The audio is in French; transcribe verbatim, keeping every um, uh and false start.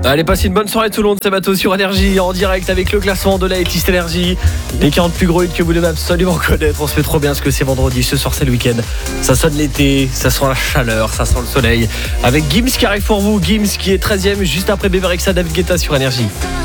Allez, passez une bonne soirée tout le monde, c'est Matos sur Énergie en direct avec le classement de la Latest Énergie. Les quarante plus gros hits que vous devez absolument connaître. On se fait trop bien parce que c'est vendredi, ce soir c'est le week-end. Ça sonne l'été, ça sent la chaleur, ça sent le soleil. Avec Gims qui arrive pour vous, Gims qui est treizième juste après Bébé Rexha, David Guetta sur Énergie.